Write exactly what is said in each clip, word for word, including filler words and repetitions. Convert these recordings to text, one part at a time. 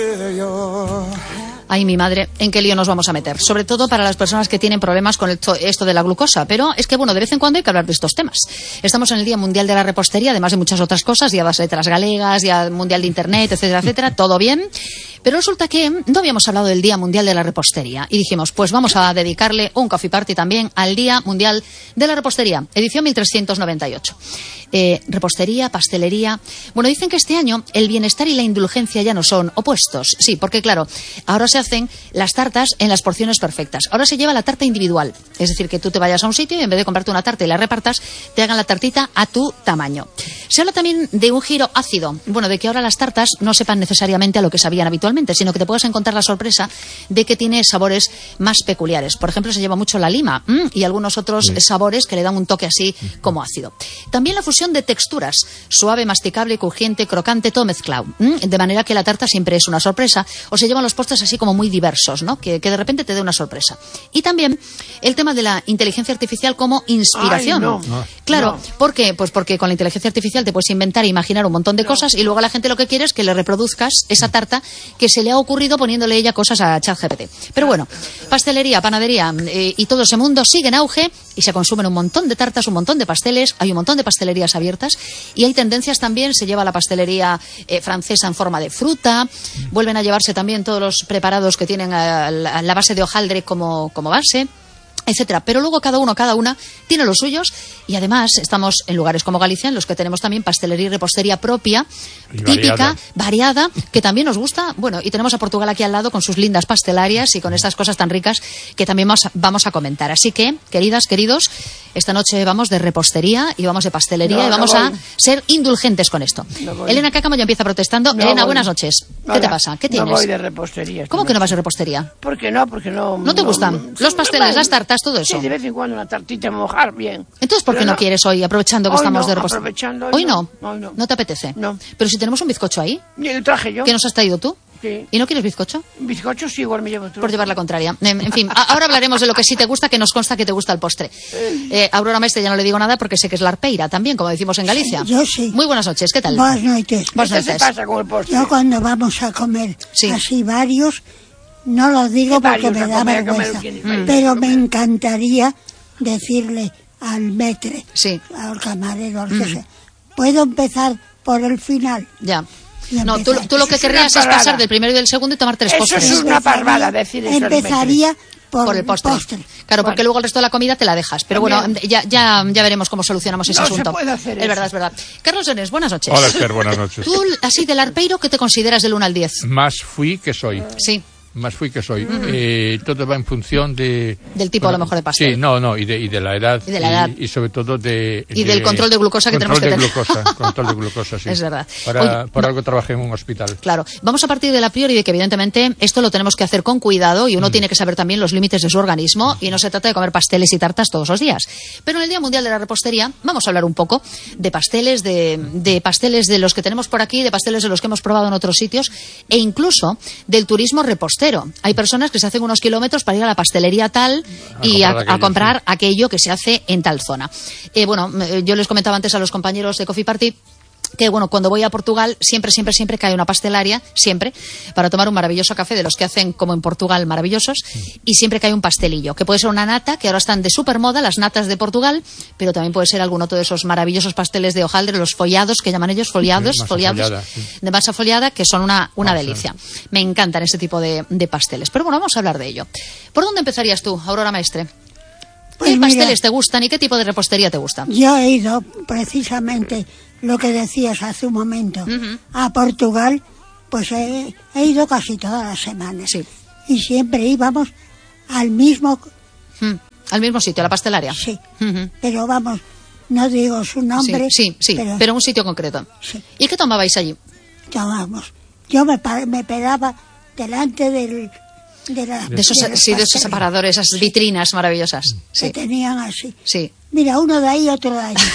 Ay, mi madre, ¿en qué lío nos vamos a meter? Sobre todo para las personas que tienen problemas con esto, esto de la glucosa. Pero es que, bueno, de vez en cuando hay que hablar de estos temas. Estamos en el Día Mundial de la Repostería, además de muchas otras cosas, Día de las Letras Galegas, Día Mundial de Internet, etcétera, etcétera, todo bien. Pero resulta que no habíamos hablado del Día Mundial de la Repostería. Y dijimos, pues vamos a dedicarle un coffee party también al Día Mundial de la Repostería, edición mil trescientos noventa y ocho. Eh, repostería, pastelería. Bueno, dicen que este año el bienestar y la indulgencia ya no son opuestos. Sí, porque claro, ahora se hacen las tartas en las porciones perfectas. Ahora se lleva la tarta individual. Es decir, que tú te vayas a un sitio y en vez de comprarte una tarta y la repartas, te hagan la tartita a tu tamaño. Se habla también de un giro ácido. Bueno, de que ahora las tartas no sepan necesariamente a lo que sabían habitualmente, sino que te puedas encontrar la sorpresa de que tiene sabores más peculiares. Por ejemplo, se lleva mucho la lima mmm, y algunos otros sí. sabores que le dan un toque así como ácido. También la fusión de texturas, suave, masticable, crujiente, crocante, todo mezclado. ¿Mm? De manera que la tarta siempre es una sorpresa, o se llevan los postres así como muy diversos, ¿no? Que, que de repente te dé una sorpresa. Y también el tema de la inteligencia artificial como inspiración. Ay, no. Claro, no. ¿por qué? Pues porque con la inteligencia artificial te puedes inventar e imaginar un montón de no. cosas y luego la gente lo que quiere es que le reproduzcas esa tarta que se le ha ocurrido poniéndole ella cosas a ChatGPT. Pero bueno, pastelería, panadería eh, y todo ese mundo sigue en auge y se consumen un montón de tartas, un montón de pasteles, hay un montón de pastelerías abiertas y hay tendencias también, se lleva la pastelería eh, francesa en forma de fruta, vuelven a llevarse también todos los preparados que tienen a la, la base de hojaldre como, como base, etcétera. Pero luego cada uno, cada una tiene los suyos y además estamos en lugares como Galicia en los que tenemos también pastelería y repostería propia, y típica, variada. variada, que también nos gusta. Bueno, y tenemos a Portugal aquí al lado con sus lindas pastelarias y con estas cosas tan ricas que también vamos a, vamos a comentar. Así que, queridas, queridos, esta noche vamos de repostería y vamos de pastelería no, y vamos no a ser indulgentes con esto. No Elena Cácamo ya empieza protestando. No Elena, voy. Buenas noches. ¿Qué Hola. te pasa? ¿Qué tienes? No voy de repostería. ¿Cómo que no vas de repostería? ¿Por qué no? Porque no... ¿No te gustan? Los pasteles, las tartas, todo eso. Sí, de vez en cuando una tartita mojar bien. Entonces, ¿por qué no, no quieres hoy, aprovechando que hoy estamos no, de repostería? Aprovechando hoy, ¿Hoy no? no? Hoy no. ¿No te apetece? No. Pero si tenemos un bizcocho ahí. Y lo traje yo. ¿Qué nos has traído tú? Sí. ¿Y no quieres bizcocho? Bizcocho sí, igual me llevo tú. Por llevar la contraria. En, en fin, ahora hablaremos de lo que sí te gusta, que nos consta que te gusta el postre. Eh, Aurora Maestre ya no le digo nada porque sé que es la arpeira también, como decimos en Galicia. Yo sí. Muy buenas noches, ¿qué tal? Buenas noches. Buenas ¿Qué noches. se pasa con el postre? Yo cuando vamos a comer sí. así varios, no los digo porque me da comer, vergüenza. Comer, mm. Pero me encantaría decirle al maître, sí. al camarero, al que mm. sea, puedo empezar por el final. Ya. No, tú, tú lo que querrías es pasar del primero y del segundo y tomar tres eso postres. Eso es una parvada decir eso. Empezaría por, por el postre. postre. Claro, porque bueno. luego el resto de la comida te la dejas. Pero También. bueno, ya, ya, ya veremos cómo solucionamos ese no asunto. Se puede hacer es eso. verdad, es verdad. Carlos Enes, buenas noches. Hola, Esther, buenas noches. Tú, así del arpeiro, ¿qué te consideras del uno al diez? Más fui que soy. Sí. Más fui que soy. Uh-huh. eh, todo va en función de... Del tipo, bueno, a lo mejor, de pastel. Sí, no, no, y de, y de la edad. Y de la edad. Y, y sobre todo de... Y de, del control de glucosa que tenemos que tener. Control de glucosa, control de glucosa, sí. Es verdad. Para, Oye, por no, algo trabajé en un hospital. Claro. Vamos a partir de la priori de que, evidentemente, esto lo tenemos que hacer con cuidado y uno mm. tiene que saber también los límites de su organismo y no se trata de comer pasteles y tartas todos los días. Pero en el Día Mundial de la Repostería vamos a hablar un poco de pasteles, de, de pasteles de los que tenemos por aquí, de pasteles de los que hemos probado en otros sitios e incluso del turismo repostero. Hay personas que se hacen unos kilómetros para ir a la pastelería tal a y a, aquello, a comprar sí. aquello que se hace en tal zona. Eh, bueno, yo les comentaba antes a los compañeros de Coffee Party que, bueno, cuando voy a Portugal siempre, siempre, siempre cae una pastelaria, siempre, para tomar un maravilloso café de los que hacen como en Portugal maravillosos, y siempre cae un pastelillo, que puede ser una nata, que ahora están de supermoda, las natas de Portugal, pero también puede ser alguno de esos maravillosos pasteles de hojaldre, los follados, que llaman ellos, foliados, sí, foliados, follada, sí. de masa foliada, que son una, una ah, delicia. Sí. Me encantan ese tipo de, de pasteles. Pero bueno, vamos a hablar de ello. ¿Por dónde empezarías tú, Aurora Maestre? Pues ¿Qué mira, pasteles te gustan y qué tipo de repostería te gusta? Yo he ido precisamente lo que decías hace un momento, uh-huh. a Portugal, pues he, he ido casi todas las semanas. Sí. Y siempre íbamos al mismo... Mm, al mismo sitio, a la pastelaria. Sí, uh-huh. pero vamos, no digo su nombre. Sí, sí, sí pero, pero un sitio concreto. Sí. ¿Y qué tomabais allí? Tomamos. Yo me, me pegaba delante del... De, la, de esos, de sí, de esos separadores, esas vitrinas maravillosas. Sí. Que tenían así. Sí. Mira, uno de ahí, otro de allí.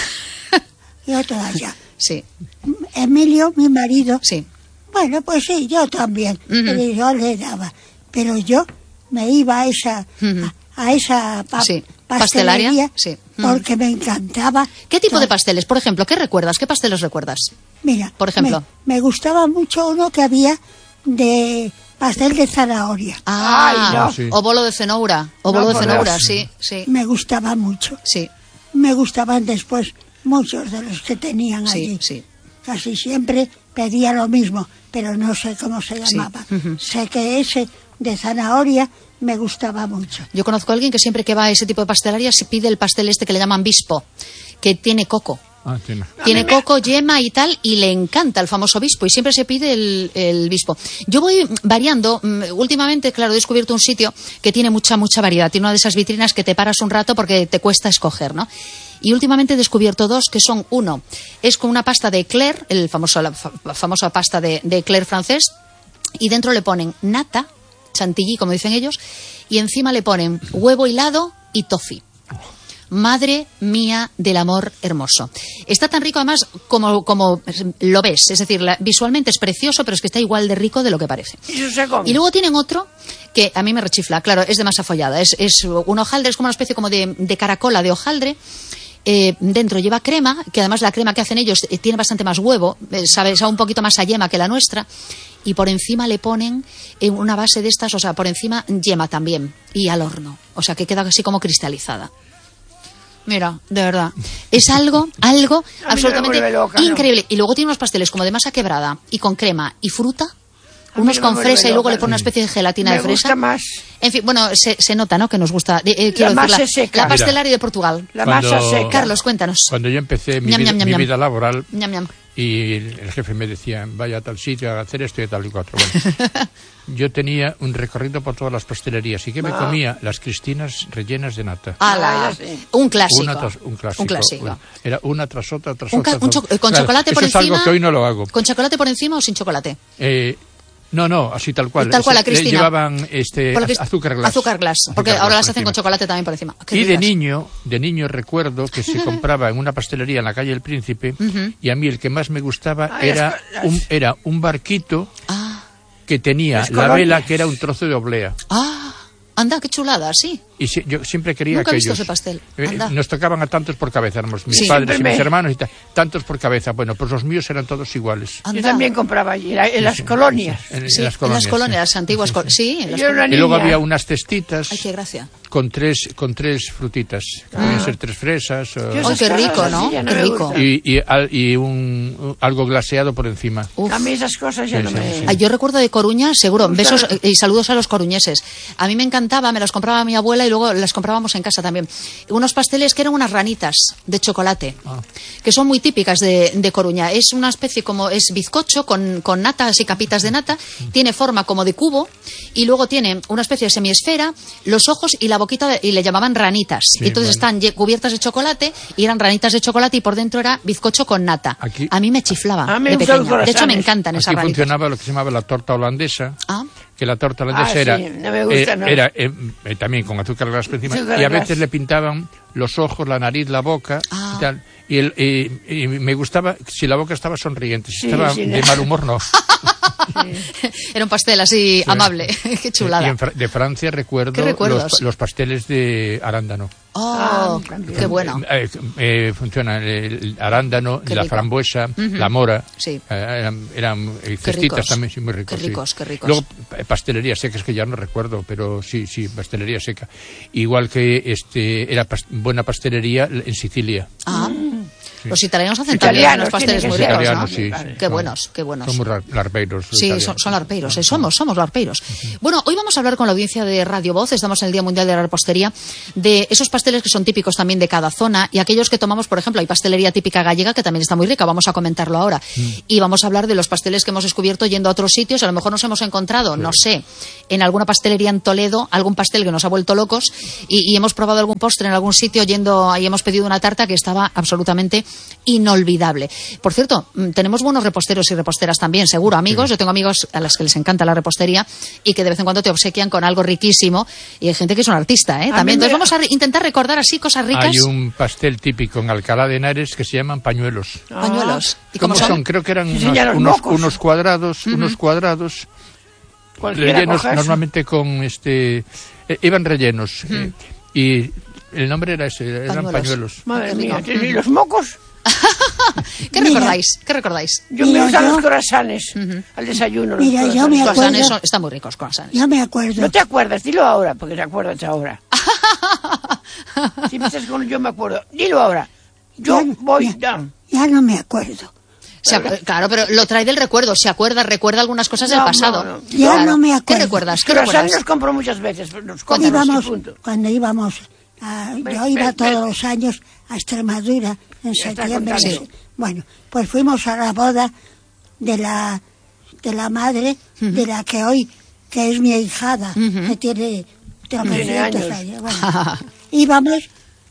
Y otro de allá. Sí. Emilio, mi marido. Sí. Bueno, pues sí, yo también. Uh-huh. Pero yo le daba. Pero yo me iba a esa, uh-huh. a, a esa pa- sí. pastelería sí. uh-huh. porque me encantaba. ¿Qué tipo todo. de pasteles? Por ejemplo, ¿qué recuerdas? ¿Qué pasteles recuerdas? Mira, por ejemplo. Me, me gustaba mucho uno que había de pastel de zanahoria. Ah, Ay, no. Sí. o bolo de cenoura. O No, bolo de por cenoura, Dios. sí, sí, Me gustaba mucho. sí, Me gustaban después muchos de los que tenían sí, allí. sí. Casi siempre pedía lo mismo, pero no sé cómo se Sí. llamaba. Ujú. Sé que ese de zanahoria me gustaba mucho. Yo conozco a alguien que siempre que va a ese tipo de pastelería se pide el pastel este que le llaman bispo, que tiene coco. Ah, tiene. Tiene coco, yema y tal, y le encanta el famoso bispo, y siempre se pide el, el bispo. Yo voy variando. mm, Últimamente, claro, he descubierto un sitio que tiene mucha, mucha variedad. Tiene una de esas vitrinas que te paras un rato porque te cuesta escoger, ¿no? Y últimamente he descubierto dos que son, uno, es con una pasta de eclair, el famoso, la fa- famosa pasta de, de eclair francés, y dentro le ponen nata, chantilly, como dicen ellos, y encima le ponen huevo hilado y toffee. Madre mía del amor hermoso. Está tan rico además como, como lo ves. Es decir, la- visualmente es precioso, pero es que está igual de rico de lo que parece. Y eso se come. Y luego tienen otro que a mí me rechifla. Claro, es de masa follada. Es, es un hojaldre, es como una especie como de, de caracola de hojaldre. Eh, dentro lleva crema, que además la crema que hacen ellos eh, tiene bastante más huevo, eh, sabe, sabe un poquito más a yema que la nuestra, y por encima le ponen eh, una base de estas, o sea, por encima yema también, y al horno, o sea, que queda así como cristalizada. Mira, de verdad, es algo, algo me absolutamente vuelve loca, ¿no? increíble. Y luego tiene unos pasteles como de masa quebrada y con crema y fruta, A mí unos no con me vuelve fresa y luego loca, le ponen una ¿no? especie de gelatina Me de fresa. gusta más. En fin, bueno, se, se nota, ¿no?, que nos gusta. Eh, eh, quiero La decir, masa es seca. la pastelaria de Portugal. La Cuando- masa seca. Carlos, cuéntanos. Cuando yo empecé mi, Ñam, vida, ñam, ñam, mi ñam. vida laboral Ñam, ñam. y el jefe me decía, vaya a tal sitio a hacer esto y tal y cuatro. Bueno, yo tenía un recorrido por todas las pastelerías y que me Ah. comía las cristinas rellenas de nata. ¡Hala! Ah, ya sé. Un clásico. Una tras, un clásico. Un clásico. una- era una tras otra, tras Un otra. ca- un tras- cho- eh, con Claro, chocolate por eso encima. es algo que hoy no lo hago. ¿Con chocolate por encima o sin chocolate? Eh, no, no, así tal cual. Tal cual, la Ese- Cristina. Llevaban este, Por lo que az- es- azúcar glass. Azúcar glass, porque Azúcar ahora glass las por hacen con encima. chocolate también por encima. Qué Y de ricas. niño, de niño recuerdo que se compraba en una pastelería en la calle El Príncipe y a mí el que más me gustaba Ah, era las- las- un, era un barquito Ah, que tenía Las la colonias. vela que era un trozo de oblea. ah, anda, qué chulada, sí. Y si- yo siempre quería Nunca he visto aquellos. ese pastel. Eh, Anda. nos tocaban a tantos por cabeza, éramos mis Sí. padres y Siempre mis me- hermanos y tal, tantos por cabeza. Bueno, pues los míos eran todos iguales. Anda. Yo también compraba allí, en la- en las colonias. En, en Sí, las colonias. en las colonias, sí. las antiguas col- sí, en las Yo era una colonias. Y luego niña. había unas cestitas Ay, qué gracia. con tres con tres frutitas, que podían ser tres fresas o- Yo Ay, esas qué cosas rico, así ¿no? ya no Qué me rico. gustan. y, y, al- y un, un- algo glaseado por encima. Uf. A mí esas cosas ya Sí, no sí, me... sí. Ay, yo recuerdo de Coruña, seguro, Me besos gustan- eh, y saludos a los coruñeses. A mí me encantaba, me las compraba mi abuela y luego las comprábamos en casa también. Unos pasteles que eran unas ranitas de chocolate, Ah. que son muy típicas de, de Coruña. Es una especie como, es bizcocho con, con natas y capitas de nata, tiene forma como de cubo y luego tiene una especie de semiesfera, los ojos y la boquita, de- y le llamaban ranitas. Sí, y entonces bueno. están ye- cubiertas de chocolate y eran ranitas de chocolate y por dentro era bizcocho con nata. Aquí- A mí me chiflaba A mí de me gustan pequeña. los De hecho, me croissants. encantan esas Aquí ranitas. funcionaba lo que se llamaba la torta holandesa. Ah. Que la torta holandesa Ah, era, sí, no me gusta, eh, no. era eh, eh, también con azúcar glass por encima, Azúcar y a glass. veces le pintaban los ojos, la nariz, la boca Ah. y tal. Y, el, y- y me gustaba si la boca estaba sonriente, si Sí, estaba sí, de no. mal humor no. Era un pastel así amable. Qué chulada. Y en Fra- de Francia recuerdo ¿Qué recuerdos? los, los pasteles de arándano. Oh, Ah, también. qué bueno. Eh, eh, funciona el arándano, Qué la rico. frambuesa, la mora. Sí. Eh, eran eran eh, Qué cestitas ricos. también, sí, muy ricos. Qué sí. ricos, qué ricos. Luego, eh, pastelería seca, es que ya no recuerdo, pero sí, sí, pastelería seca. Igual que este era pas- buena pastelería en Sicilia. Ah, los italianos hacen Italianos también unos pasteles tienen muy que ser. ricos, ¿no? Italianos, sí, sí, Qué son- buenos, qué buenos. Son muy rar- larpeiros. los Sí, italianos. son, son larpeiros, eh, somos, somos larpeiros. Bueno, hoy vamos a hablar con la audiencia de Radio Voz, estamos en el Día Mundial de la Repostería, de esos pasteles que son típicos también de cada zona y aquellos que tomamos, por ejemplo, hay pastelería típica gallega que también está muy rica, vamos a comentarlo ahora. Y vamos a hablar de los pasteles que hemos descubierto yendo a otros sitios, a lo mejor nos hemos encontrado, no sé, en alguna pastelería en Toledo, algún pastel que nos ha vuelto locos y, y hemos probado algún postre en algún sitio yendo, ahí hemos pedido una tarta que estaba absolutamente inolvidable. Por cierto, mm, tenemos buenos reposteros y reposteras también, seguro, amigos. Yo tengo amigos a los que les encanta la repostería y que de vez en cuando te obsequian con algo riquísimo. Y hay gente que es un artista, ¿eh? A También. mí me- Entonces vamos a re- intentar recordar así cosas ricas. Hay un pastel típico en Alcalá de Henares que se llaman pañuelos. Pañuelos. ¿Y ¿Cómo cómo son? Creo que eran Sí, unos, ya los unos, mocos. unos cuadrados, unos cuadrados Cualquiera rellenos coge eso. normalmente con este eh, iban rellenos eh, y el nombre era ese, eran Pañuelos. pañuelos. Madre Qué mía, rico. ¿y los mocos? ¿Qué Mira. recordáis? ¿Qué recordáis? Yo Mira, me gustan yo- los croissants al desayuno. los Mira, yo croissants. me Croissants acuerdo- son- están muy ricos, croissants. Yo me acuerdo. No te acuerdas, dilo ahora, porque te acuerdas ahora. Si me estás con yo me acuerdo, dilo ahora. Yo Ya- voy ya- down. Ya no me acuerdo. Se acu- claro, pero lo trae del recuerdo, se acuerda, recuerda algunas cosas del No, pasado. no, no. Ya Claro. no me ¿Qué acuerdo. recuerdas? ¿Qué Croissants recuerdas? los compro muchas veces, los compro Cuéntanos. íbamos, y punto. cuando íbamos, a- Ven, yo iba ven, todos ven. los años a Extremadura en Ya está septiembre. contando. Sí. Bueno, pues fuimos a la boda de la de la madre de la que hoy, que es mi ahijada, que tiene tropecientos años. años. Bueno, íbamos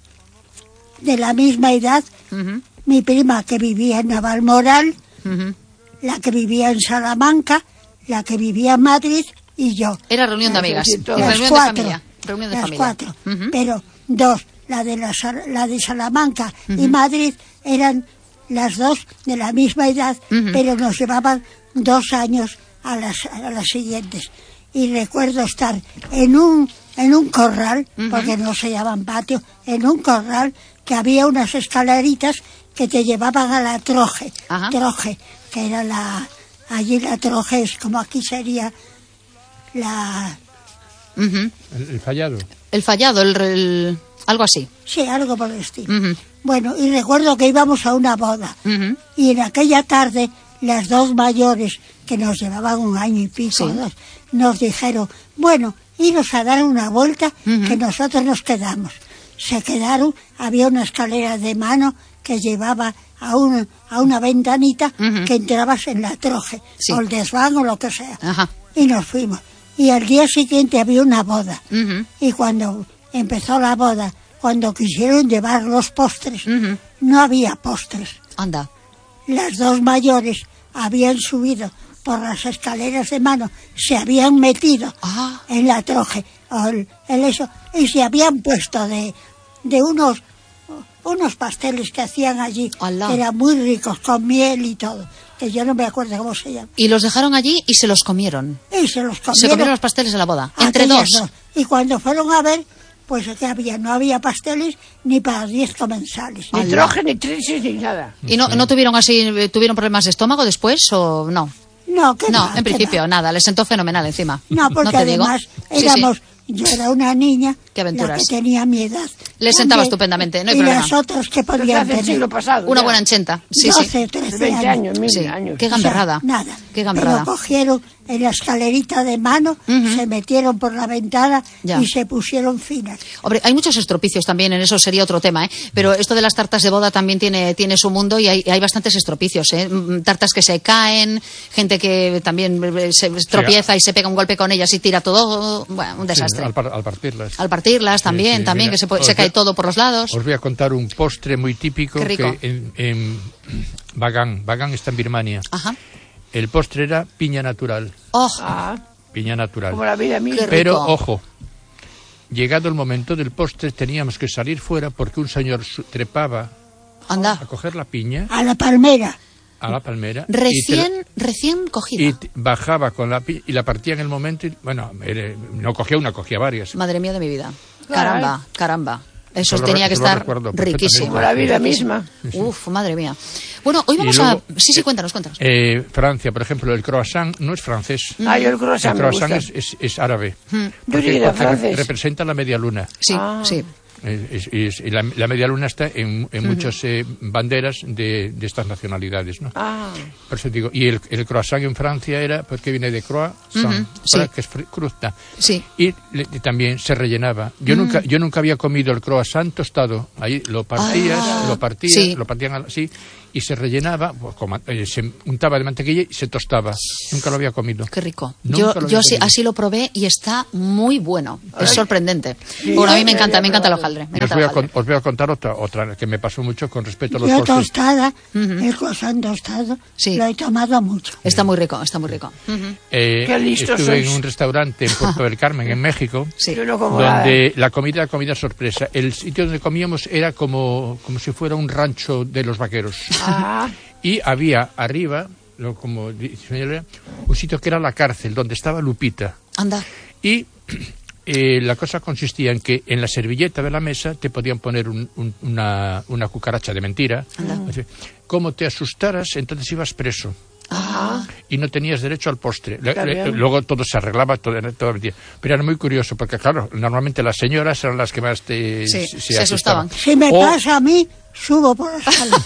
de la misma edad, Ujú, mi prima que vivía en Navalmoral, ujú. la que vivía en Salamanca, la que vivía en Madrid y yo. Era reunión de Ah, amigas, sí, todo. y Las reunión cuatro, de familia. Reunión de las familia. cuatro, Ujú. pero dos, la de, la, Sal- la de Salamanca y Madrid eran las dos de la misma edad, Ujú. pero nos llevaban dos años a las, a las siguientes. Y recuerdo estar en un, en un corral, porque no se llaman patio, en un corral que había unas escaleritas que te llevaban a la troje, Ajá. troje, que era la, allí la troje es como aquí sería la, Ujú. El, el fallado. El fallado, el, el- algo así. sí, algo por el estilo. Ujú, Bueno, y recuerdo que íbamos a una boda ujú. y en aquella tarde las dos mayores, que nos llevaban un año y pico, Sí. dos, nos dijeron, bueno, iros a dar una vuelta, Ujú. que nosotros nos quedamos. Se quedaron, había una escalera de mano que llevaba a, un, a una ventanita Ujú. que entrabas en la troje, Sí. o el desván o lo que sea. Ajá. Y nos fuimos. Y al día siguiente había una boda. Ujú. Y cuando empezó la boda, cuando quisieron llevar los postres, Ujú. no había postres. Anda. Las dos mayores habían subido por las escaleras de mano, se habían metido Ah. en la troje, o el, el eso, y se habían puesto de, de unos, unos pasteles que hacían allí, Alá. que eran muy ricos, con miel y todo, que yo no me acuerdo cómo se llama. Y los dejaron allí y se los comieron. Y se los comieron. Se comieron los pasteles en la boda. Entre aquellas dos. Y cuando fueron a ver, pues que había, no había pasteles ni para diez comensales. Ni Alá. troje, ni trisis, ni nada. ¿Y no, no tuvieron así, eh, tuvieron problemas de estómago después o no? No, que No, va, en que principio va. nada, les sentó fenomenal encima. No, porque te digo. además Sí, sí. éramos, yo era una niña, Qué la aventuras. que tenía mi edad. Le sentaba También, estupendamente, no hay y problema. las otras que Pero hace podían el tener siglo pasado. Una ya. buena enchenta. Sí, doce, sí. trece veinte años, mil Sí. años. Qué O sea, gamberrada. nada. Qué gamberrada. Pero cogieron en la escalerita de mano, Ujú. se metieron por la ventana Ya. y se pusieron finas. Hombre, hay muchos estropicios también, en eso sería otro tema, ¿eh? Pero esto de las tartas de boda también tiene, tiene su mundo y hay, hay bastantes estropicios, ¿eh? Mm, Tartas que se caen, gente que también eh, se tropieza y se pega un golpe con ellas y tira todo. Bueno, un Sí, desastre. al, par- al partirlas. Al partirlas también, sí, también, mira, que se, puede- os se voy cae a- todo por los lados. Os voy a contar un postre muy típico Qué rico. que en, en Bagan, Bagan está en Birmania. Ajá. El postre era piña natural, Oh, Ah, piña natural. como la vida misma. Qué Pero, rico. ojo, llegado el momento del postre teníamos que salir fuera porque un señor su- trepaba a anda. coger la piña A la palmera. a la palmera y, te la- Recién, recién y cogida. te- bajaba con la piña y la partía en el momento y, bueno, era- no cogía una, cogía varias. Madre mía de mi vida. Claro. Caramba, caramba. Eso Eso lo tenía re- que eso lo estar recuerdo perfectamente. riquísimo. Como la vida misma. Uf, madre mía. Bueno, hoy Y vamos luego, a... Sí, sí, eh, cuéntanos, cuéntanos. Eh, Francia, por ejemplo, el croissant no es francés. Ah, yo el croissant El me croissant gusta. es, es, es árabe. Mm. Porque, Yo diría porque re- francés. representa la media luna. Sí, ah. sí. Es- es- es- y la, la media luna está en, en muchas eh, banderas de, de estas nacionalidades, ¿no? Ah, Por eso digo, y el, el croissant en Francia era porque viene de croissant, Ujú, sí. que es fri- crusta. Sí. Y le- y también se rellenaba. Yo nunca yo nunca había comido el croissant tostado. Ahí lo partías, Ah, lo partías, sí. lo partían así y se rellenaba, pues, con- eh, se untaba de mantequilla y se tostaba. Nunca lo había comido. Qué rico. Nunca Yo, lo yo había así, comido. así lo probé y está muy bueno. Es sorprendente. Sí, bueno, a mí yo me ya encanta, había me encanta el probado. hojaldre. Me Y os encanta voy, el a, con- hojaldre. os voy a contar otra, otra que me pasó mucho con respecto a los Yo postres. tostada, el croissant tostado, Sí. lo he tomado mucho. Está muy rico, está muy rico. Ujú. Eh, Qué listos estuve sois. en un restaurante en Puerto del Carmen, en México, Sí. yo no como nada. donde la comida era comida sorpresa. El sitio donde comíamos era como, como si fuera un rancho de los vaqueros. Ah, Y había arriba, lo, como dice señora, un sitio que era la cárcel, donde estaba Lupita. Anda. Y Eh, la cosa consistía en que en la servilleta de la mesa te podían poner un, un, una, una cucaracha de mentira. Así, como te asustaras, entonces ibas preso. Ah. Y no tenías derecho al postre. Le, le, luego todo se arreglaba todo, todo el día. Pero era muy curioso, porque claro, normalmente las señoras eran las que más te, sí, se, se asustaban. asustaban. Si me o, pasa a mí, subo por la escalera.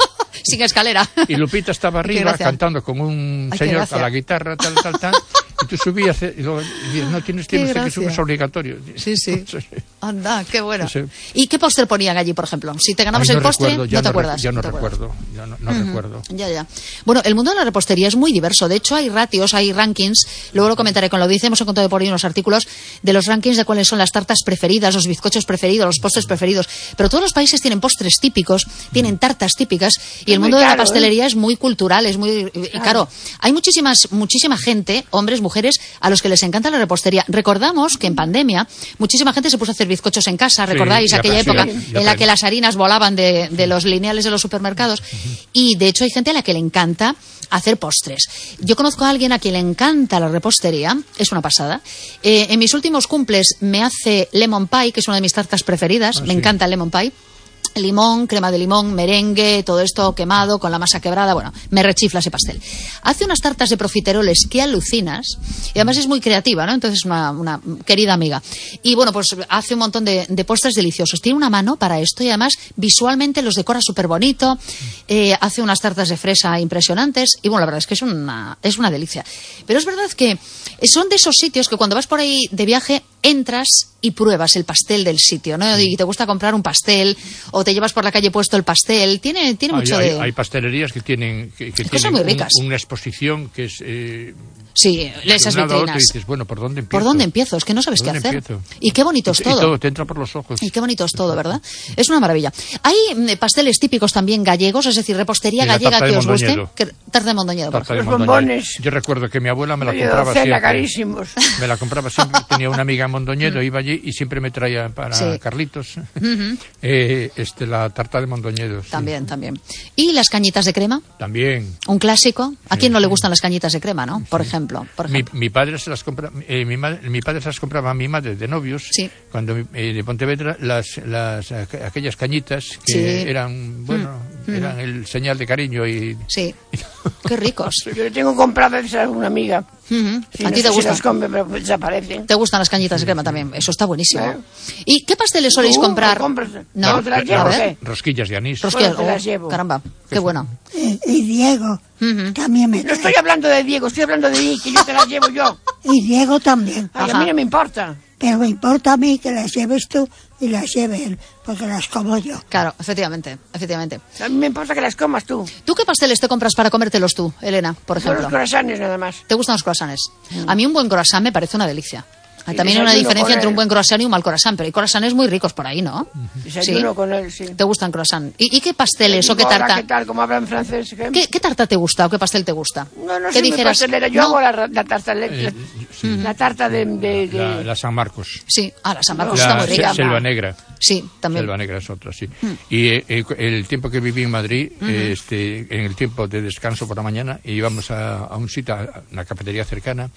Sin escalera. Y Lupita estaba arriba cantando con un Ay, señor a la guitarra, tal, tal, tal. Y tú subías y luego y no tienes tiempo que subes obligatorio. Sí, sí. Anda, qué bueno. Sí. ¿Y qué póster ponían allí, por ejemplo? Si te ganabas Ay, no el postre, recuerdo, no te no acuerdas. Ya no, no te recuerdo, ya no, no uh-huh. recuerdo. Ya, ya. Bueno, el mundo de la repostería es muy diverso. De hecho, hay ratios, hay rankings. Luego lo comentaré con la audiencia. Hemos encontrado por ahí unos artículos de los rankings de cuáles son las tartas preferidas, los bizcochos preferidos, los postres preferidos. Pero todos los países tienen postres típicos, tienen tartas típicas. Y es el mundo caro, de la pastelería ¿eh? es muy cultural, es muy claro. claro. Hay muchísimas, muchísima gente, hombres, mujeres, a los que les encanta la repostería. Recordamos que en pandemia muchísima gente se puso a hacer bizcochos en casa, ¿recordáis? Sí, aquella época sí, en la que las harinas volaban de, de los lineales de los supermercados. Y de hecho hay gente a la que le encanta hacer postres. Yo conozco a alguien a quien le encanta la repostería, es una pasada. Eh, en mis últimos cumples me hace lemon pie, que es una de mis tartas preferidas, ah, me sí. encanta el lemon pie. Limón, crema de limón, merengue, todo esto quemado con la masa quebrada, bueno, me rechifla ese pastel. Hace unas tartas de profiteroles que alucinas y además es muy creativa, ¿no? Entonces una, una querida amiga. Y bueno, pues hace un montón de, de postres deliciosos. Tiene una mano para esto y además visualmente los decora súper bonito. Eh, hace unas tartas de fresa impresionantes y bueno, la verdad es que es una, es una delicia. Pero es verdad que son de esos sitios que cuando vas por ahí de viaje entras y pruebas el pastel del sitio, ¿no? Y te gusta comprar un pastel o te llevas por la calle puesto el pastel. Tiene, tiene hay, mucho hay, de... Hay pastelerías que tienen, que, que cosas tienen muy ricas. Un, una exposición que es... Eh, sí, esas de un lado vitrinas. A otro y dices, bueno, ¿por dónde empiezo? ¿Por dónde empiezo? Es que no sabes qué hacer. Empiezo? Y qué bonito es y, todo. Y todo te entra por los ojos. Y qué bonito es todo, ¿verdad? Es una maravilla. Hay pasteles típicos también gallegos, es decir, repostería gallega que os guste. Que, tarta de Mondoñedo. Tarta de Los bombones. Yo recuerdo que mi abuela me la compraba siempre. Carísimos. Me la compraba siempre. Tenía una amiga en Mondoñedo, iba allí y siempre me traía para sí. Carlitos uh-huh. eh, este, la tarta de Mondoñedo. Sí. También, también. ¿Y las cañitas de crema? También. Un clásico. ¿A quién sí, no le gustan las cañitas de crema, no? Por sí. ejemplo. Por ejemplo. Mi, mi padre se las compra, eh, mi, madre, mi padre se las compraba a mi madre de novios. Sí. Cuando eh, de Pontevedra las, las aquellas cañitas que sí. eran bueno mm. eran el señal de cariño y sí. Qué ricos. Yo le tengo compradas a una amiga. Uh-huh. Sí, ¿A no ti te gustan? Si come, pero desaparecen. ¿Te gustan las cañitas de crema también? Eso está buenísimo. Claro. ¿Y qué pasteles soléis uh, comprar? No, no, no te las llevo, ¿qué? Rosquillas de anís. Rosquillas, bueno, te las oh, llevo. Caramba, qué bueno. Y, y Diego uh-huh. también me trae. No estoy hablando de Diego, estoy hablando de mí, que yo te las llevo yo. Y Diego también. Ay, a mí no me importa. Pero me importa a mí que las lleves tú y las lleve él, porque las como yo. Claro, efectivamente, efectivamente. A mí me importa que las comas tú. ¿Tú qué pasteles te compras para comértelos tú, Elena, por ejemplo? Los croissants nada más. ¿Te gustan los croissants? Mm. A mí un buen croissant me parece una delicia. También hay una diferencia entre un buen croissant y un mal croissant, pero hay croissants muy ricos por ahí, ¿no? Desayuno ¿sí? con él, sí. ¿Te gustan croissants? ¿Y, ¿Y qué pasteles o qué tarta? ¿Qué tal? ¿Cómo hablan francés? ¿Qué? ¿Qué, ¿Qué tarta te gusta o qué pastel te gusta? No, no ¿Qué soy dijeras? muy pastelera. Yo ¿No? hago la, la tarta la, eh, sí. la tarta de... de, de... La, la San Marcos. Sí, ah, la San Marcos la, está muy rica. Selva Negra. Sí, también. Selva Negra es otra, sí. Mm. Y eh, el tiempo que viví en Madrid, mm-hmm. eh, este, en el tiempo de descanso por la mañana, íbamos a, a un sitio, a una cafetería cercana,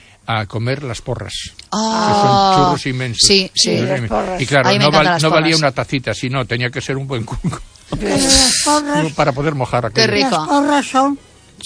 a comer las porras, ah, que son churros inmensos. Sí, sí. Churros las porras. Y claro, no, val, no valía una tacita, sino tenía que ser un buen cuco las porras, para poder mojar aquello. Qué rico. Las porras son...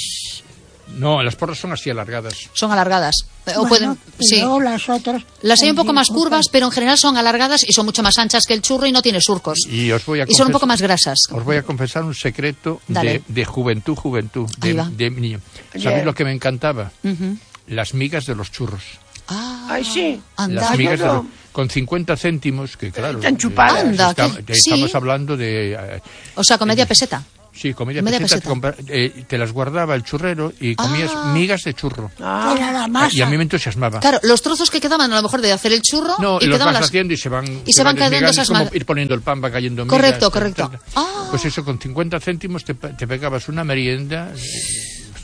No, las porras son así alargadas. Son alargadas. Bueno, o pueden, sí. las otras... Las hay un poco más curvas, pero en general son alargadas y son mucho más anchas que el churro y no tiene surcos. Y, os voy a y son un poco más grasas. Os voy a confesar un secreto de, de juventud, juventud, de, de niño. ¿Sabéis yeah. lo que me encantaba? Uh-huh. Las migas de los churros. Ah, Ay, sí. Anda. Las migas de los, con cincuenta céntimos, que claro... Están chupadas. Anda, está, ¿qué? estamos sí. hablando de... Eh, o sea, con media peseta. Sí, con media, media peseta, peseta. Te, compra, eh, te las guardaba el churrero y comías ah. migas de churro. Ah. Era la masa. Y a mí me entusiasmaba. Claro, los trozos que quedaban a lo mejor de hacer el churro... No, y los vas las... haciendo y se van... Y se van, van cayendo esas como ir poniendo el pan, va cayendo migas. Correcto, correcto. Ah. Pues eso, con cincuenta céntimos te, te pegabas una merienda...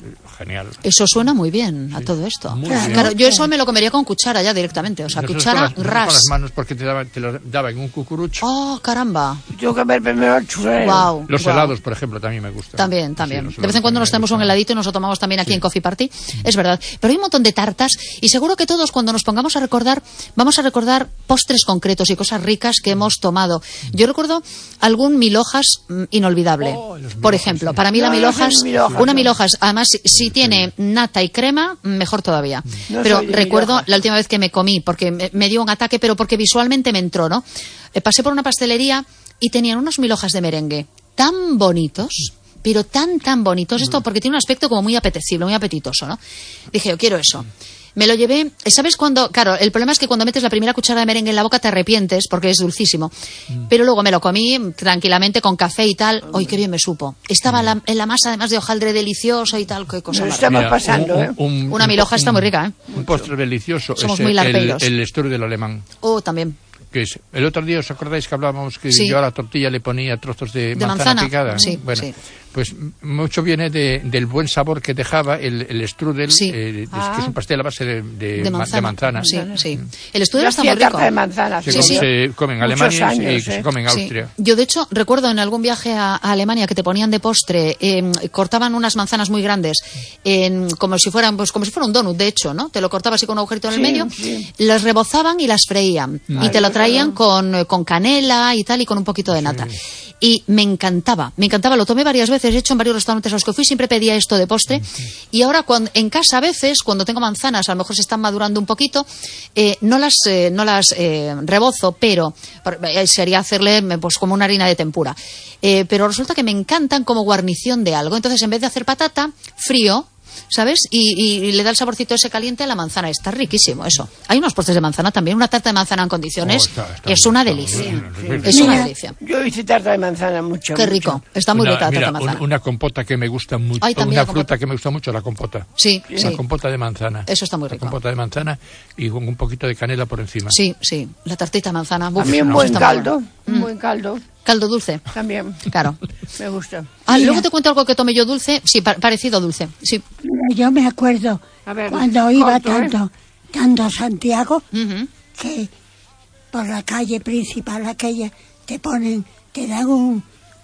genial. Eso suena muy bien a sí. todo esto. Muy claro, bien. claro, yo eso me lo comería con cuchara ya directamente, o sea, Nosotros cuchara, con las, ras. con las manos porque te daban, te lo daban en un cucurucho. Oh, caramba. Tengo que ver primero el churrero. Wow, los wow. helados, por ejemplo, también me gustan. También, también. Sí, de vez en cuando nos tenemos un heladito y nos lo tomamos también aquí sí. en Coffee Party. Sí. Es verdad. Pero hay un montón de tartas y seguro que todos cuando nos pongamos a recordar, vamos a recordar postres concretos y cosas ricas que hemos tomado. Yo recuerdo algún mil hojas mm, inolvidable. Oh, por ejemplo, sí. para mí no, la mil hojas, no mil hojas una no. mil hojas, además si, si tiene nata y crema, mejor todavía. No pero recuerdo la última vez que me comí, porque me, me dio un ataque, pero porque visualmente me entró, ¿no? Eh, pasé por una pastelería y tenían unos mil hojas de merengue tan bonitos, pero tan, tan bonitos. Esto porque tiene un aspecto como muy apetecible, muy apetitoso, ¿no? Dije, yo quiero eso. Me lo llevé, ¿sabes cuándo? Claro, el problema es que cuando metes la primera cuchara de merengue en la boca te arrepientes porque es dulcísimo. Mm. Pero luego me lo comí tranquilamente con café y tal. ¡Ay, qué bien me supo! Estaba mm. la, en la masa además de hojaldre delicioso y tal, qué cosa más. Estamos pasando, ¿eh? Un, un, Una mil hojas está muy rica, ¿eh? Un postre delicioso. Somos es muy el, el strudel alemán. Oh, también. Que es, el otro día, ¿os acordáis que hablábamos que sí. yo a la tortilla le ponía trozos de, de manzana, manzana picada? Sí, bueno, sí. pues mucho viene de, del buen sabor que dejaba el, el strudel, sí. eh, ah. que es un pastel a base de, de, de manzana. de manzana. Sí, sí. El strudel está muy rico. De manzana, se, sí, come, sí. se come en Alemania años, y ¿eh? se come en Austria. Sí. Yo, de hecho, recuerdo en algún viaje a, a Alemania que te ponían de postre, eh, cortaban unas manzanas muy grandes, eh, como si fueran, pues como si fuera un donut, de hecho, ¿no? Te lo cortabas así con un agujerito en el sí, medio, sí. las rebozaban y las freían. Ay, y te lo traían no. con, con canela y tal, y con un poquito de nata. Sí. Y me encantaba, me encantaba, lo tomé varias veces, he hecho en varios restaurantes a los que fui, siempre pedía esto de postre. Sí. Y ahora cuando, en casa a veces, cuando tengo manzanas, a lo mejor se están madurando un poquito, eh, no las, eh, no las eh, rebozo, pero eh, sería hacerle pues como una harina de tempura. Eh, pero resulta que me encantan como guarnición de algo. Entonces, en vez de hacer patata, frío, ¿sabes? Y, y, y le da el saborcito ese caliente a la manzana. Está riquísimo eso. Hay unos postres de manzana también. Una tarta de manzana en condiciones oh, está, está es bien, una delicia. Bien, sí. Es mira, una delicia. Yo hice tarta de manzana mucho. Qué rico. Mucho. Está muy una, rica la mira, tarta de manzana. Una compota que me gusta mucho. Ay, una fruta que me gusta mucho, la compota. Sí, la sí. compota de manzana. Eso está muy rico. La compota de manzana y con un poquito de canela por encima. Sí, sí. La tartita de manzana. Uf, a mí un no, buen caldo. Bueno. Un mm. buen caldo. Caldo dulce. También. Claro. Me gusta. Ah, luego te cuento algo que tomé yo dulce. Sí, pa parecido dulce. Sí. Yo me acuerdo a ver, cuando iba corto, tanto, ¿eh? tanto a Santiago, uh-huh. que por la calle principal aquella te ponen, te dan un,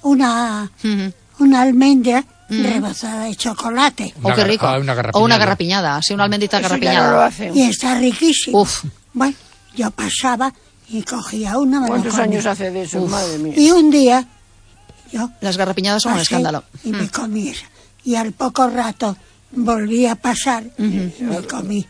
una, uh-huh. una almendra uh-huh. rebozada de chocolate. Oh, qué rico. Ah, una o una garrapiñada. Sí, una almendrita garrapiñada. No y está riquísimo. Uf. Bueno, yo pasaba y cogía una. ¿Cuántos años hace de eso? Uf. Madre mía. Y un día yo las garrapiñadas son un escándalo. Y me comí esa. Y al poco rato volví a pasar uh-huh. y me comí.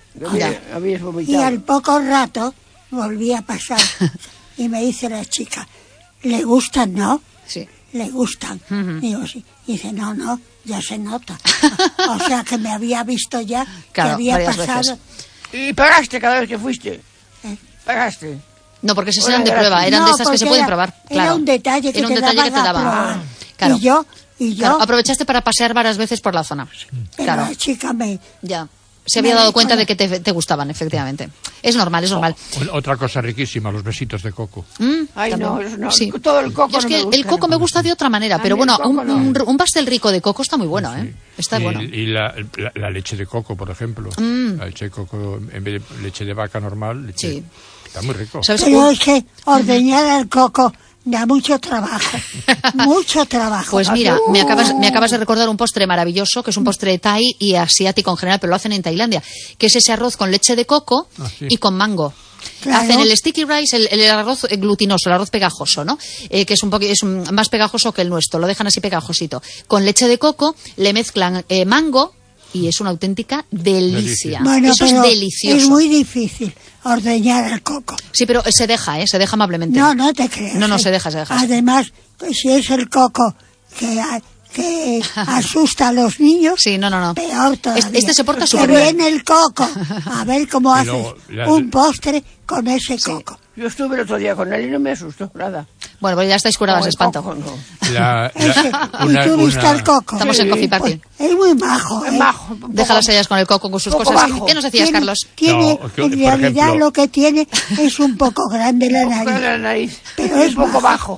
Y al poco rato volví a pasar y me dice la chica, ¿le gustan, no? Sí. Le gustan. Uh-huh. Digo, sí. Y dice, no, no, ya se nota. O sea que me había visto ya, claro, que había pasado. Veces. ¿Y pagaste cada vez que fuiste? ¿Eh? ¿Pagaste? No, porque se eran de prueba, eran no, de esas que se pueden era, probar. Claro. Era un detalle que era un te detalle daba. Que te daba. Ah, claro. Y yo, y yo. Claro, aprovechaste para pasear varias veces por la zona. Pero claro. la chica me. Ya. Se había dado cuenta de que te, te gustaban, efectivamente. Es normal, es normal. Oh, otra cosa riquísima, los besitos de coco. Mm, Ay, no, no, sí. todo el coco. Es que no me gusta, el coco no. me gusta de otra manera, pero bueno, un, no. un, un pastel rico de coco está muy bueno, ¿eh? Está y, bueno. Y la, la, la leche de coco, por ejemplo. Mm. La leche de coco, en vez de leche de vaca normal, leche, sí. está muy rico. ¿Sabes? Pero es que ordeñar el coco da mucho trabajo, mucho trabajo. Pues mira, me acabas, me acabas de recordar un postre maravilloso, que es un postre thai y asiático en general, pero lo hacen en Tailandia, que es ese arroz con leche de coco ah, sí. y con mango. Claro. Hacen el sticky rice, el, el arroz glutinoso, el arroz pegajoso, ¿no? Eh, que es un poco es un, más pegajoso que el nuestro, lo dejan así pegajosito. Con leche de coco le mezclan eh, mango y es una auténtica delicia. Bueno, eso es delicioso. Es muy difícil ordeñar el coco. Sí, pero se deja, ¿eh? Se deja amablemente. No, no te creas. No, no, se deja, se deja. Además, si es el coco que, que asusta a los niños, sí, no, no, no. peor todavía. Este se porta que súper bien. viene el coco, a ver cómo haces luego, la... un postre con ese sí. coco. Yo estuve el otro día con él y no me asustó nada. Bueno, pues ya estáis curadas de espanto. Coco, no. La, la, Ese, una, ¿y tú viste una... el coco? Estamos sí. en Coffee Party. Pues, es muy majo, ¿eh? Es majo. Deja las ellas con el coco, con sus cosas. Bajo. ¿Qué nos decías, tiene, Carlos? Tiene, no, que, en realidad ejemplo... lo que tiene es un poco grande la nariz. La nariz. Pero es es un poco bajo.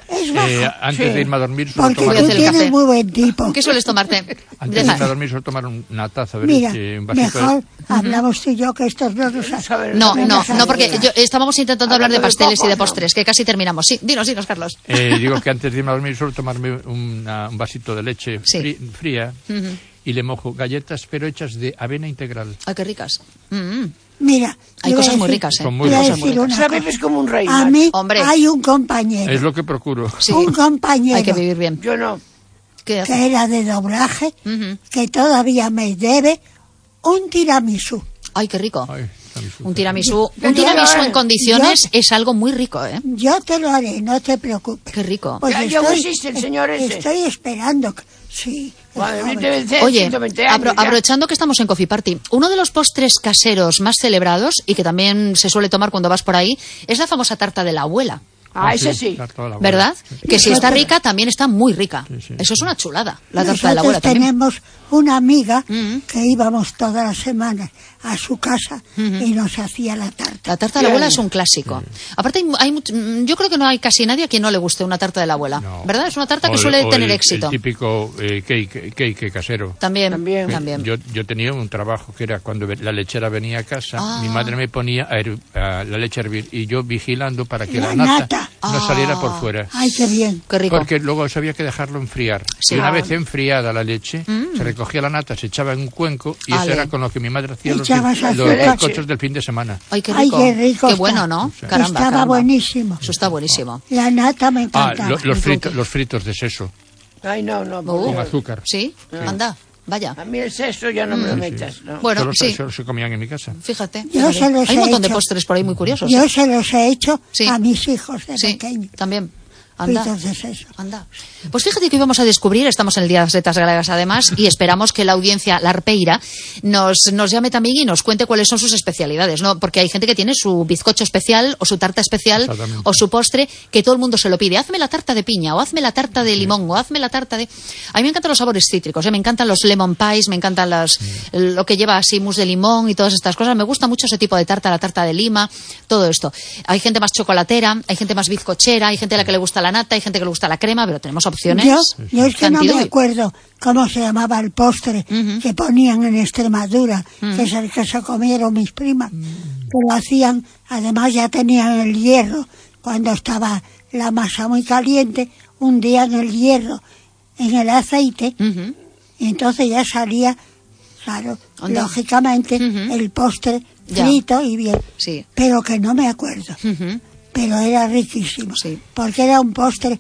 Es bajo. Eh, antes Sí. de irme a dormir suelo Porque tomar, Voy a tú hacer el tienes café. muy buen tipo. ¿Qué sueles tomarte? antes de Deja- irme a dormir suelo tomar un- una taza de Mira, leche, un vasito mejor de... hablamos tú y yo que estos no nos saben. No, No no, nos no, porque ayuda. yo, estábamos intentando hablar de Hablando de pasteles y de cocos, ¿no? postres, que casi terminamos. Sí, dinos, dinos, Carlos. Eh, digo que antes de irme a dormir suelo tomarme una- un vasito de leche Sí. fri- fría y le mojo galletas, pero hechas de avena integral. Ay, qué ricas. Mm, mm. Mira, Hay te voy a cosas muy decir- ricas, ¿eh? Son muy te voy a ricas. decir una Sabes, cosa. es como un rey. A macho. mí Hombre. hay un compañero, Es lo que procuro. Sí, un compañero hay que vivir bien. Yo no. ¿Qué hace? que era de doblaje, Ujú. que todavía me debe un tiramisú. Ay, qué rico. Ay, está mi súper. Un tiramisú, Yo- un tiramisú yo- en condiciones yo- es algo muy rico, ¿eh? Yo te lo haré, no te preocupes. Qué rico. Pues Ya- ya existe el señor ese. Estoy esperando. que- Sí. es Madre mía, joven. debe ser Oye, ciento veinte años apro- ya. aprovechando que estamos en Coffee Party, uno de los postres caseros más celebrados y que también se suele tomar cuando vas por ahí es la famosa tarta de la abuela. Ah, ese sí. La- toda la abuela. ¿Verdad? Sí. Que si está rica, también está muy rica. Sí, sí. Eso es una chulada, la tarta de la abuela Nosotros también. tenemos una amiga Mm. que íbamos todas las semanas a su casa y nos hacía la tarta. La tarta de la abuela Bien. es un clásico. Aparte, hay, hay much- mm, yo creo que no hay casi nadie a quien no le guste una tarta de la abuela. No. ¿Verdad? Es una tarta O que el- suele o tener el- éxito. El típico eh, cake, cake casero. También, También. también. Yo, yo tenía un trabajo que era cuando ve- la lechera venía a casa, Ah. mi madre me ponía a, her- a la leche a hervir y yo vigilando para que La la, nata, nata. no Ah. saliera por fuera. Ay, qué bien. Qué rico. Porque luego había que dejarlo enfriar. Sí. Y una Ah. vez enfriada la leche, se recogía la nata, se echaba en un cuenco y Ale. eso era con lo que mi madre hacía los, Echabas los azúcar. bizcochos del fin de semana. Ay, qué Ay, rico. qué rico. está. bueno, ¿no? Caramba, Estaba caramba. buenísimo. Eso está buenísimo. La nata me Ah, encantaba. lo- los, Un fritos, trunque. los fritos de seso Ay, no, no. por Uh. con Dios. azúcar. ¿Sí? Anda, vaya. A mí el sexo ya no me lo metas, ¿no? Bueno, Solo, se- sí. solo se comían en mi casa. Fíjate. Yo fíjate. se los Hay un he montón de hecho. postres por ahí muy curiosos. Yo se los he hecho Sí. a mis hijos de Sí, pequeño. también. Anda. Fritos de seso. Anda. Pues fíjate que íbamos a descubrir, estamos en el Día de las Letras Griegas además, y esperamos que la audiencia, la arpeira, nos, nos llame también y nos cuente cuáles son sus especialidades, ¿no? Porque hay gente que tiene su bizcocho especial, o su tarta especial, Exactamente. o su postre, que todo el mundo se lo pide. Hazme la tarta de piña, o hazme la tarta de limón, o hazme la tarta de... A mí me encantan los sabores cítricos, ¿eh? Me encantan los lemon pies, me encantan las, lo que lleva así mousse de limón y todas estas cosas. Me gusta mucho ese tipo de tarta, la tarta de lima, todo esto. Hay gente más chocolatera, hay gente más bizcochera, hay gente a la que le gusta la nata, hay gente que le gusta la crema, pero tenemos opciones. Yo, yo es que no me Cantidad. acuerdo cómo se llamaba el postre que ponían en Extremadura, que es el que se comieron mis primas, que lo hacían, además ya tenían el hierro, cuando estaba la masa muy caliente, un día en el hierro, en el aceite, Ujú. y entonces ya salía, claro, Anda. lógicamente, Ujú. el postre Ya. frito y bien, Sí. pero que no me acuerdo. Ujú. Pero era riquísimo, Sí. porque era un postre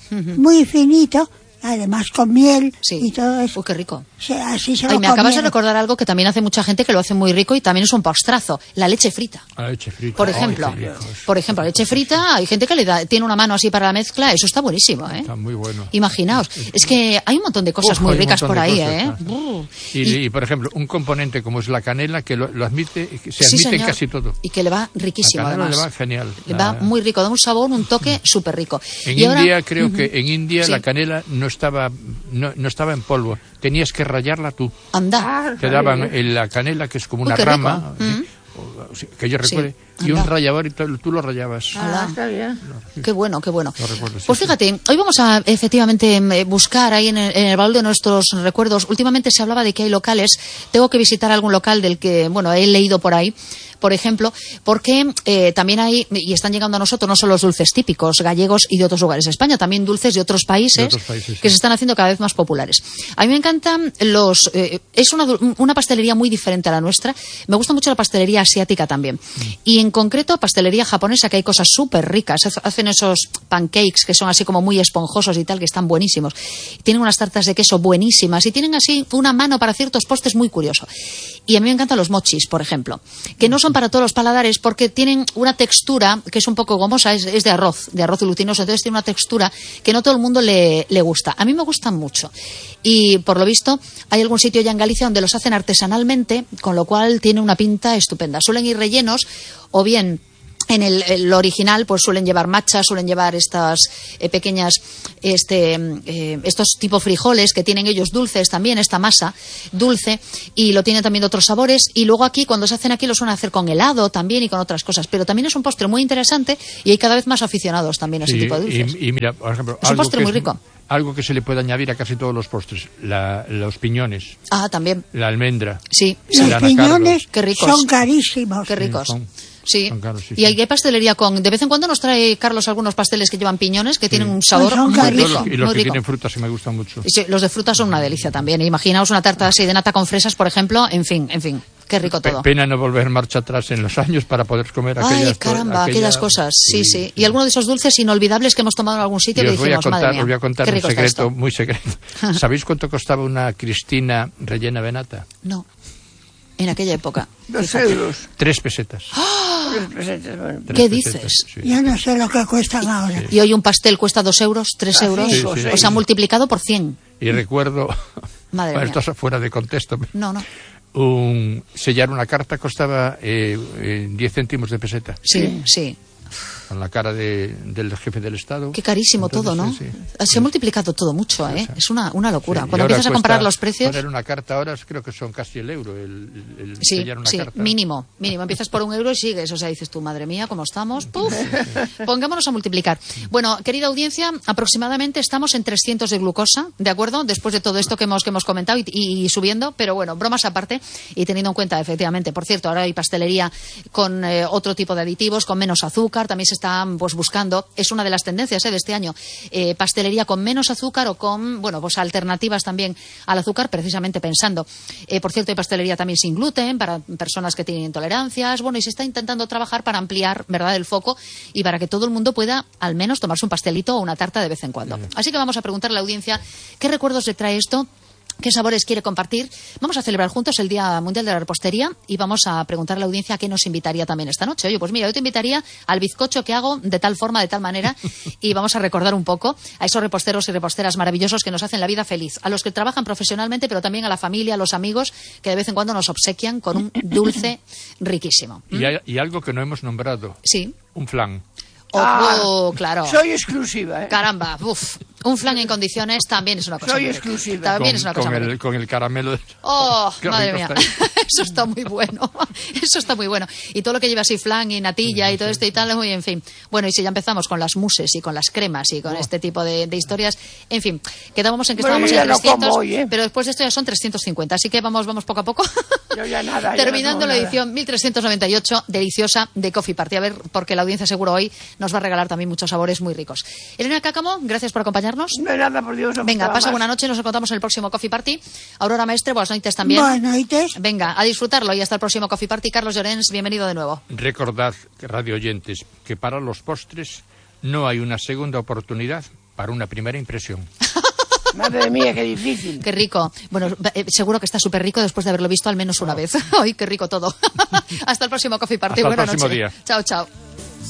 muy finito, además con miel Sí. y todo eso. Uy, qué rico. Se- así se Ay, lo me acabas de comieron. recordar algo que también hace mucha gente que lo hace muy rico y también es un postrazo, la leche frita. A la leche frita. Por Ay, ejemplo, qué rico es. por ejemplo, leche frita, hay gente que le da, tiene una mano así para la mezcla, eso está buenísimo, ¿eh? Está muy bueno. Imaginaos, es que hay un montón de cosas Uf, muy hay un ricas montón por de ahí, cosas, ¿eh? claro. Brr. Y, y, por ejemplo, un componente como es la canela, que lo, lo admite, que se Sí, admite en señor. casi todo. Y que le va riquísimo, La canela además. le va genial. Le La- va muy rico, da un sabor, un toque súper rico. En Y ahora- India, creo que en India Sí. la canela no estaba no, no estaba en polvo. Tenías que rallarla tú. Anda. Ah, Te daban el- la canela, que es como Uy, una qué rico. rama, así, Mm. o- o sea, que yo Sí, recuerde, y anda. un rallador y tú, tú lo rayabas. Ah, está bien. Qué bueno, qué bueno. Lo recuerdo, sí, Pues sí. fíjate, hoy vamos a efectivamente eh, buscar ahí en el, en el baúl de nuestros recuerdos. Últimamente se hablaba de que hay locales, tengo que visitar algún local del que, bueno, he leído por ahí, por ejemplo, porque eh, también hay, y están llegando a nosotros no solo los dulces típicos gallegos y de otros lugares de España, también dulces de otros países, De otros países, que sí. se están haciendo cada vez más populares. A mí me encantan los... eh, es una, du- una pastelería muy diferente a la nuestra. Me gusta mucho la pastelería asiática también. Y en concreto, pastelería japonesa, que hay cosas súper ricas. Haz- Hacen esos pancakes que son así como muy esponjosos y tal, que están buenísimos. Tienen unas tartas de queso buenísimas y tienen así una mano para ciertos postres muy curioso. Y a mí me encantan los mochis, por ejemplo, que no son para todos los paladares porque tienen una textura que es un poco gomosa, es, es de arroz, de arroz glutinoso, entonces tiene una textura que no todo el mundo le, le gusta. A mí me gustan mucho. Y por lo visto, hay algún sitio ya en Galicia donde los hacen artesanalmente, con lo cual tiene una pinta estupenda. Suelen ir rellenos o bien En el, el original, pues suelen llevar matcha, suelen llevar estas eh, pequeñas, este, eh, estos tipo frijoles que tienen ellos dulces también, esta masa dulce, y lo tienen también de otros sabores. Y luego aquí, cuando se hacen aquí, lo suelen hacer con helado también y con otras cosas. Pero también es un postre muy interesante y hay cada vez más aficionados también a ese Sí, tipo de dulces. Y, y mira, por ejemplo, es un algo postre que muy es- rico. Algo que se le puede añadir a casi todos los postres, la- los piñones, Ah, también. la almendra. Sí, Los El anacardo. piñones Qué ricos. son carísimos. qué ricos. son- Sí, son caros, sí, y hay, sí. hay pastelería con... De vez en cuando nos trae Carlos algunos pasteles que llevan piñones, que tienen un sabor Pues son muy Sobre todo rico, los- y los muy que rico. tienen frutas sí me gustan mucho. Y sí, los de frutas son una delicia también. Imaginaos una tarta así de nata con fresas, por ejemplo. En fin, en fin, qué rico Pe- todo. Pena no volver marcha atrás en los años para poder comer aquellas... Ay, caramba, aquella- aquellas cosas. Sí, sí. Y alguno de esos dulces inolvidables que hemos tomado en algún Y sitio que os voy a dijimos, contar, madre mía, os voy a contar qué un rico está secreto esto. muy secreto. ¿Sabéis cuánto costaba una Cristina rellena de nata? No, en aquella época. Dos euros. Tres pesetas. Tres pesetas, bueno. Tres ¿Qué pesetas, dices? sí. Yo no sé lo que cuestan ahora. Y hoy un pastel cuesta dos euros, tres Ah, euros. cinco, Sí, sí, O sí. sea, multiplicado por cien. Y recuerdo, Madre bueno, mía. esto es fuera de contexto, No, no. un, sellar una carta costaba eh, eh, diez céntimos de peseta, Sí, sí. con la cara de- del jefe del Estado. Qué carísimo Entonces, todo, ¿no? sí, sí. Se ha multiplicado todo mucho, ¿eh? Es una, una locura. Sí, y Cuando ahora empiezas a cuesta comparar los precios... poner una carta ahora creo que son casi el euro, el, el Sí, sellar una sí, carta. mínimo, mínimo. Empiezas por un euro y sigues. O sea, dices tú, madre mía, ¿cómo estamos? ¡Puf! Pongámonos a multiplicar. Bueno, querida audiencia, aproximadamente estamos en trescientos de glucosa, ¿de acuerdo? Después de todo esto que hemos, que hemos comentado y, y subiendo, pero bueno, bromas aparte y teniendo en cuenta, efectivamente, por cierto, ahora hay pastelería con eh, otro tipo de aditivos, con menos azúcar, también se está pues buscando, es una de las tendencias eh, de este año, eh, pastelería con menos azúcar o con, bueno, pues alternativas también al azúcar, precisamente pensando. Eh, por cierto, hay pastelería también sin gluten para personas que tienen intolerancias, bueno, y se está intentando trabajar para ampliar, ¿verdad?, el foco y para que todo el mundo pueda al menos tomarse un pastelito o una tarta de vez en cuando. Así que vamos a preguntarle a la audiencia qué recuerdos le trae esto. ¿Qué sabores quiere compartir? Vamos a celebrar juntos el Día Mundial de la Repostería y vamos a preguntar a la audiencia qué nos invitaría también esta noche. Oye, pues mira, yo te invitaría al bizcocho que hago de tal forma, de tal manera, y vamos a recordar un poco a esos reposteros y reposteras maravillosos que nos hacen la vida feliz, a los que trabajan profesionalmente, pero también a la familia, a los amigos, que de vez en cuando nos obsequian con un dulce riquísimo. Y, hay- y algo que no hemos nombrado, Sí. un flan. Oh, Ah, oh, claro. Soy exclusiva, ¿eh? Caramba, uf. Un flan en condiciones también es una cosa Soy muy rica. exclusiva. También con, es una cosa con muy el, rica. con el caramelo. Oh, Qué madre rico mía. está. Eso está muy bueno. Eso está muy bueno. Y todo lo que lleva así flan y natilla y todo esto y tal, muy en fin. Bueno, y si ya empezamos con las muses y con las cremas y con este tipo de, de historias, en fin, quedábamos en que Bueno, estábamos yo ya en no trescientos, como hoy, ¿eh? pero después de esto ya son trescientos cincuenta, así que vamos vamos poco a poco. Yo ya nada, ya Terminando no la como edición mil trescientos noventa y ocho, deliciosa, de Coffee Party. A ver, porque la audiencia seguro hoy nos va a regalar también muchos sabores muy ricos. Elena Cácamo, gracias por acompañarnos. No hay nada, por Dios. no Venga, nada pasa más. buena noche, nos encontramos en el próximo Coffee Party. Aurora Maestre, buenas noches también. Buenas noches. Venga, a disfrutarlo y hasta el próximo Coffee Party. Carlos Llorens, bienvenido de nuevo. Recordad, radio oyentes, que para los postres no hay una segunda oportunidad para una primera impresión. Madre mía, qué difícil. Qué rico. Bueno, eh, seguro que está súper rico después de haberlo visto al menos una vez. Ay, qué rico todo. Hasta el próximo Coffee Party. Hasta el Buena próximo noche. día. Chao, chao.